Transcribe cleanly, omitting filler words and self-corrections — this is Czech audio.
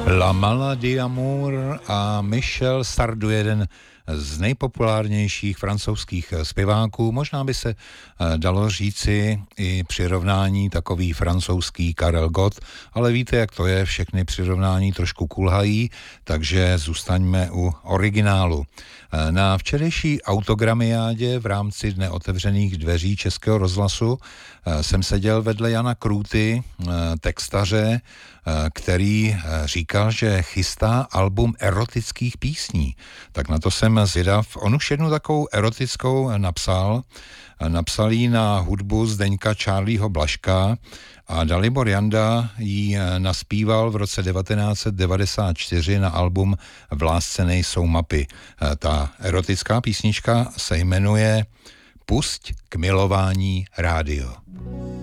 La Maladie Amour a Michel Sardou, jeden z nejpopulárnějších francouzských zpěváků. Možná by se dalo říci i přirovnání takový francouzský Karel Gott, ale víte, jak to je, všechny přirovnání trošku kulhají, takže zůstaňme u originálu. Na včerejší autogramiádě v rámci Dne otevřených dveří Českého rozhlasu jsem seděl vedle Jana Krůty, textaře, který říkal, že chystá album erotických písní. Tak na to jsem zvědav. On už jednu takovou erotickou napsal ji na hudbu Zdeňka Charlieho Blažka a Dalibor Janda ji naspíval v roce 1994 na album V lásce nejsou mapy. Ta erotická písnička se jmenuje Pusť k milování rádio.